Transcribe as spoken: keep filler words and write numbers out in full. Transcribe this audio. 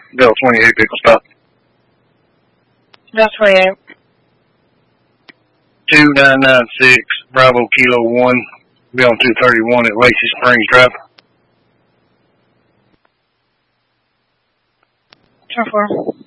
Delta twenty-eight, vehicle stop. Delta twenty-eight. two nine nine six, Bravo Kilo one, be on two thirty-one at Lacey Springs Drive. ten four.